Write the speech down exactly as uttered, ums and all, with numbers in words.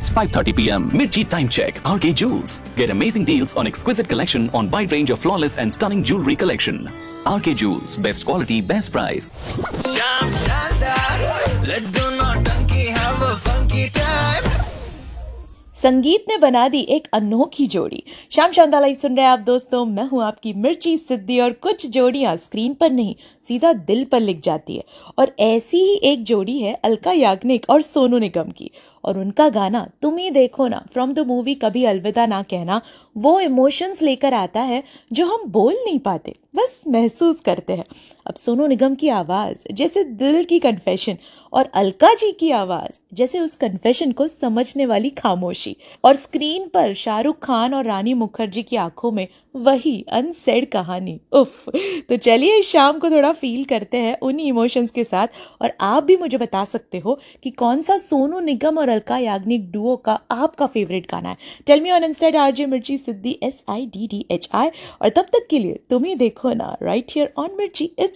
It's five thirty p m. Mirchi Time Check. R K Jewels. Get amazing deals on exquisite collection on wide range of flawless and stunning jewelry collection. R K Jewels. Best quality, best price. Sham Shandar, let's do naughty, have a funky time. संगीत ने बना दी एक अनोखी जोड़ी। शाम शानदार live सुन रहे हैं आप दोस्तों, मैं हूं आपकी मिर्ची सिद्धि और कुछ जोड़ियां स्क्रीन पर नहीं सीधा दिल पर लिख जाती है। और ऐसी ही एक जोड़ी है अलका याग्निक और सोनू निगम की, और उनका गाना तुम ही देखो ना फ्रॉम द मूवी कभी अलविदा ना कहना वो इमोशंस लेकर आता है जो हम बोल नहीं पाते, बस महसूस करते हैं। अब सोनू निगम की आवाज़ जैसे दिल की कन्फेशन और अलका जी की आवाज़ जैसे उस कन्फेशन को समझने वाली खामोशी, और स्क्रीन पर शाहरुख खान और रानी मुखर्जी की आंखों में वही अनसेड कहानी। उफ, तो चलिए इस शाम को थोड़ा फील करते हैं उन्हीं इमोशंस के साथ। और आप भी मुझे बता सकते हो कि कौन सा सोनू निगम और अलका याग्निक डुओ का आपका फेवरेट गाना है। Tell me on Insta RJ मिर्ची सिद्धि, S I D D H I. और तब तक के लिए तुम ही देखो ना, राइट हियर ऑन मिर्ची। इट्स